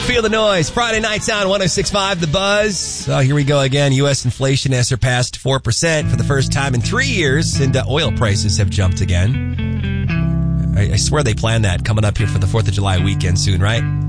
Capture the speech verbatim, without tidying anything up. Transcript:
Feel the noise. Friday night sound one oh six point five, The Buzz. Oh, here we go again. U S inflation has surpassed four percent for the first time in three years, and uh, oil prices have jumped again. I, I swear they planned that coming up here for the fourth of July weekend soon, right?